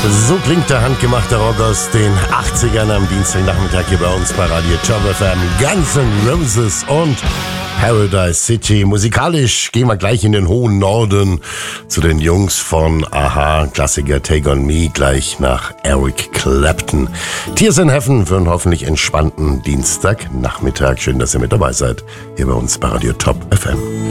So klingt der handgemachte Rock aus den 80ern am Dienstagnachmittag hier bei uns bei Radio Top FM. Guns N' Roses und Paradise City. Musikalisch gehen wir gleich in den hohen Norden zu den Jungs von Aha, Klassiker Take On Me, gleich nach Eric Clapton. Tears in Heaven für einen hoffentlich entspannten Dienstagnachmittag. Schön, dass ihr mit dabei seid, hier bei uns bei Radio Top FM.